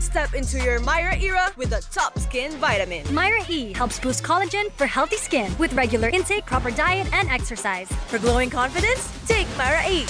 Step into your Myra era with the top skin vitamin. Myra E helps boost collagen for healthy skin with regular intake, proper diet, and exercise. For glowing confidence, take Myra E.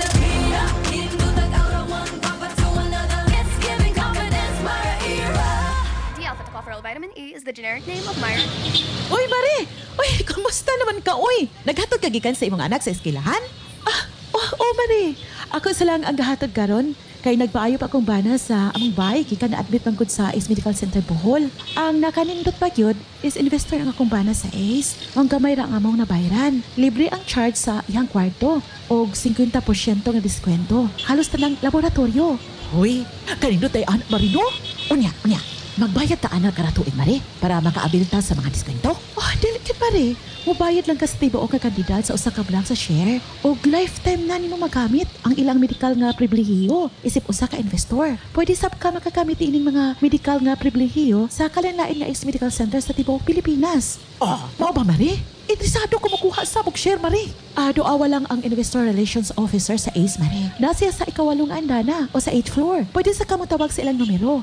D-alpha-tocopherol vitamin E is the generic name of Myra. Uy, Mare! Uy, kamusta naman ka, uy? Naghatod ka gikan sa imong anak sa eskwelahan? Mare. Ako sa lang ang gahatod karon. Kay nagpaayo pa akong bana sa among bahay gikan na-admit man gud sa Ace Medical Center Bohol. Ang nakanindot pa gyud is investor ang akong bana sa Ace. Ang gamay ra ang among nabayaran. Libre ang charge sa iyang kwarto og 50% nga diskwento. Halos tanang laboratorio. Hoy, kanindot ay anak marino? Unya. Magbayad ta anak karatuig, Mare, para makaabilta sa mga diskwento. Delicate, Mare. Mubayad lang ka sa tiba o ka kandidat sa usa ka vlog sa share. O lifetime na nimo magamit ang ilang medical nga pribilehiyo. Isip usa ka investor. Pwede sab ka makagamit ining mga medical nga pribilehiyo sa kalanlain nga Ace Medical Center sa tibuok Pilipinas. Mao ba, Mare? Interesado ko makuha sa share, Mare. Doawa lang ang Investor Relations Officer sa Ace, Mare. Nasiya sa ikawalong andana o sa 8th floor. Pwede sa ka matawag sa ilang numero.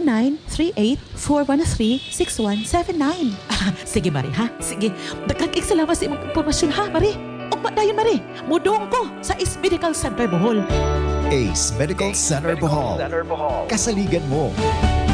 0938-413-6179. Sige, Mare, ha? Sige. Dagdag salamat sa imong impormasyon, ha, Mare? Ugma dayon, Mare. Mudong ko sa Ace Medical Center Bohol. Ace Medical Center Bohol. Kasaligan mo.